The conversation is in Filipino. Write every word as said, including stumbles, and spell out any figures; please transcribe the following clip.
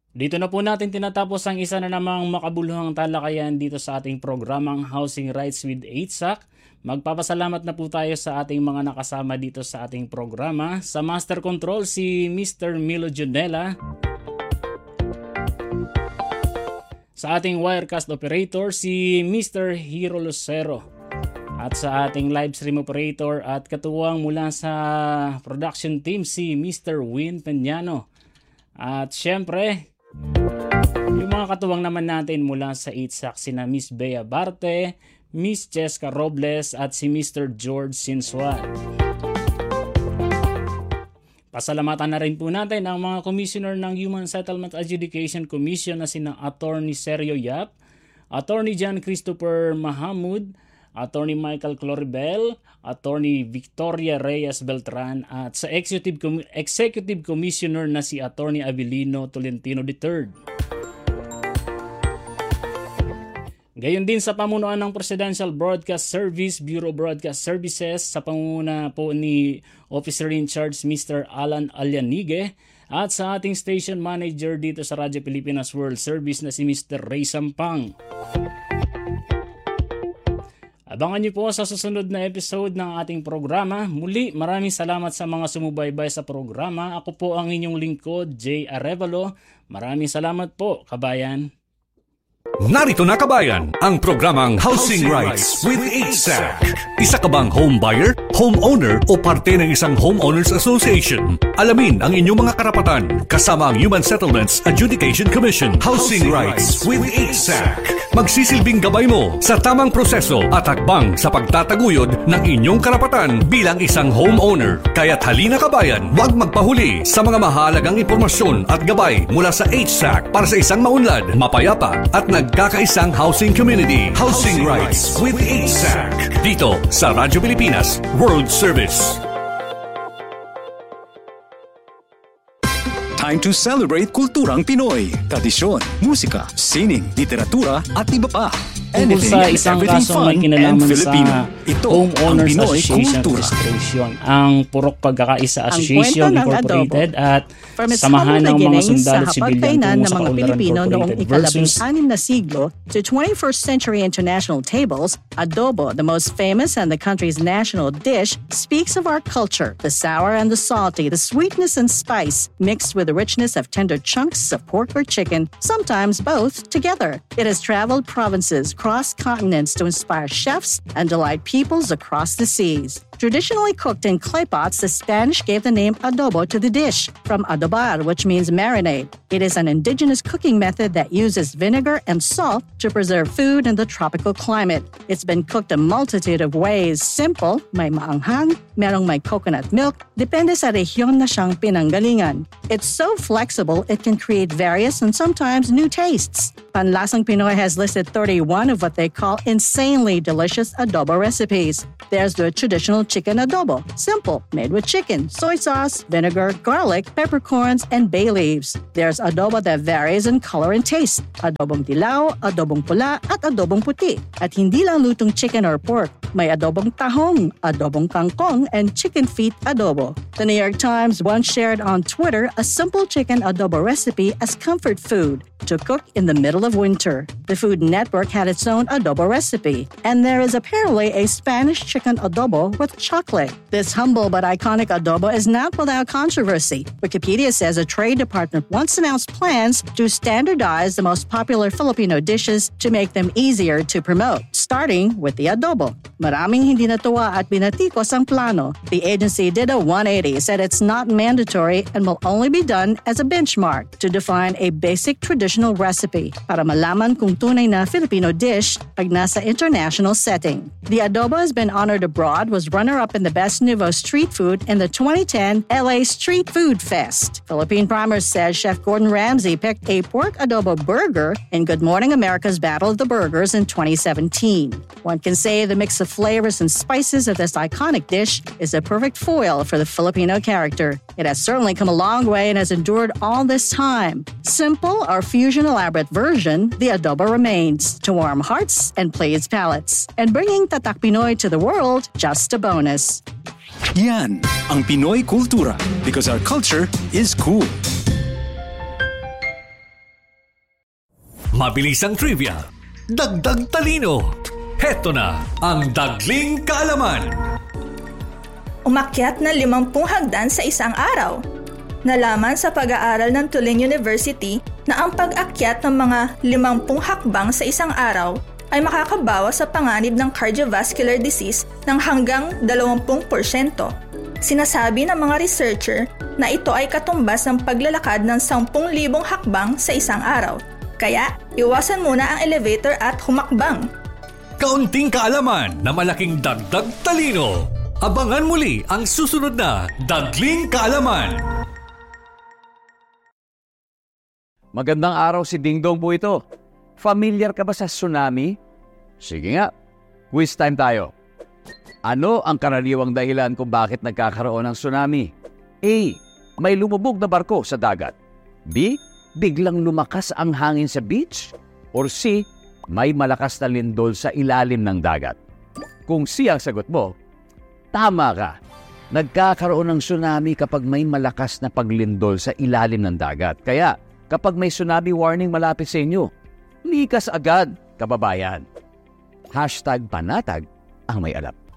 Dito na po natin tinatapos ang isa na namang makabuluhang talakayan dito sa ating programang Housing Rights with eight S A C. Magpapasalamat na po tayo sa ating mga nakasama dito sa ating programa. Sa Master Control si Mister Milo Junela. Sa ating Wirecast Operator si Mister Hiro Lucero. At sa ating live stream operator at katuwang mula sa production team si Mister Win Peñano. At syempre, yung mga katuwang naman natin mula sa eight S A C sina Miss Bea Barte, Miss Cheska Robles at si Mister George Sinsuat. Pasalamatan na rin po natin ang mga commissioner ng Human Settlement Adjudication Commission na sina Attorney Sergio Yap, Attorney John Christopher Mahamud, Attorney Michael Cloribel, Attorney Victoria Reyes Beltran at sa Executive, Com- Executive Commissioner na si Attorney Avelino Tolentino the third. Gayon din sa pamunuan ng Presidential Broadcast Service, Bureau of Broadcast Services sa pangunguna po ni Officer in Charge Mister Alan Alianige at sa ating station manager dito sa Radyo Pilipinas World Service na si Mister Ray Sampang. Abangan niyo po sa susunod na episode ng ating programa. Muli, maraming salamat sa mga sumubaybay sa programa. Ako po ang inyong lingkod, Jay Arevalo. Maraming salamat po, kabayan. Narito na kabayan, ang programang Housing Rights with eight S A C. Isa ka bang home buyer, homeowner o parte ng isang homeowners association? Alamin ang inyong mga karapatan kasama ang Human Settlements Adjudication Commission. Housing Rights with eight S A C. Magsisilbing gabay mo sa tamang proseso at hakbang sa pagtataguyod ng inyong karapatan bilang isang homeowner. Kaya't halina kabayan, huwag magpahuli sa mga mahalagang impormasyon at gabay mula sa eight S A C para sa isang maunlad, mapayapa at nagkakaisang housing community. Housing Rights with eight S A C. Dito sa Radyo Pilipinas World Service. Time to celebrate kulturang Pinoy, tradisyon, musika, sining, literatura at iba pa. Tungkol sa isang kasong may kinalaman sa Homeowners Pinoy Association kultura. Registration, ang Purok Pagkakaisa Association Ang kwento ng Incorporated at From its Samahan ng mga beginnings sundalo sa at sibilyan hapagkainan tungo ng sa mga Kaunlaran Pilipino noong Incorporated ikalabing versus anim na siglo to twenty-first century international tables, adobo, the most famous and the country's national dish, speaks of our culture, the sour and the salty, the sweetness and spice, mixed with the richness of tender chunks of pork or chicken, sometimes both together. It has traveled provinces, crossed continents to inspire chefs and delight peoples across the seas. Traditionally cooked in clay pots, the Spanish gave the name adobo to the dish, from adobar, which means marinade. It is an indigenous cooking method that uses vinegar and salt to preserve food in the tropical climate. It's been cooked a multitude of ways. Simple, may maanghang, merong may coconut milk, depende sa rehiyon na siyang pinanggalingan. It's so flexible, it can create various and sometimes new tastes. Panlasang Pinoy has listed thirty-one of what they call insanely delicious adobo recipes. There's the traditional chicken adobo, simple, made with chicken, soy sauce, vinegar, garlic, peppercorns, and bay leaves. There's adobo that varies in color and taste, adobong dilaw, adobong pula, at adobong puti. At hindi lang lutong chicken or pork, may adobong tahong, adobong kangkong, and chicken feet adobo. The New York Times once shared on Twitter a simple chicken adobo recipe as comfort food to cook in the middle of winter. The Food Network had its own adobo recipe, and there is apparently a Spanish chicken adobo with chocolate. This humble but iconic adobo is not without controversy. Wikipedia says a trade department once announced plans to standardize the most popular Filipino dishes to make them easier to promote, starting with the adobo. Maraming hindi natuwa at binatikos ang plano. The agency did a one eighty, said it's not mandatory and will only be done as a benchmark to define a basic traditional recipe para malaman kung tunay na Filipino dish pag nasa international setting. The adobo has been honored abroad, was runner-up in the Best Nouveau Street Food in the twenty ten L A Street Food Fest. Philippine Primer says Chef Gordon Ramsay picked a pork adobo burger in Good Morning America's Battle of the Burgers in twenty seventeen. One can say the mix of flavors and spices of this iconic dish is a perfect foil for the Filipino character. It has certainly come a long way and has endured all this time. Simple or fusion elaborate version, the adobo remains to warm hearts and please palates. And bringing Tatak Pinoy to the world, just a bonus. Yan ang Pinoy kultura, because our culture is cool. mabilisang trivia, dagdag talino. Heto na ang Dagling Kaalaman. Umakyat na limampung hagdan sa isang araw. Nalaman sa pag-aaral ng Tulane University na ang pag-akyat ng mga limampung hakbang sa isang araw ay makakabawas sa panganib ng cardiovascular disease ng hanggang dalawampu porsyento. Sinasabi ng mga researcher na ito ay katumbas ng paglalakad ng sampung libong hakbang sa isang araw. Kaya, iwasan muna ang elevator at humakbang. Kaunting kaalaman na malaking dagdag talino. Abangan muli ang susunod na Dagling Kaalaman. Magandang araw, si Ding Dong po ito. Familiar ka ba sa tsunami? Sige nga, quiz time tayo. Ano ang karaniwang dahilan kung bakit nagkakaroon ng tsunami? A. May lumubog na barko sa dagat. B. Biglang lumakas ang hangin sa beach. Or C. May malakas na lindol sa ilalim ng dagat. Kung C ang sagot mo, tama ka. Nagkakaroon ng tsunami kapag may malakas na paglindol sa ilalim ng dagat. Kaya kapag may tsunami warning malapit sa inyo, likas agad, kababayan. Hashtag panatag ang may alam.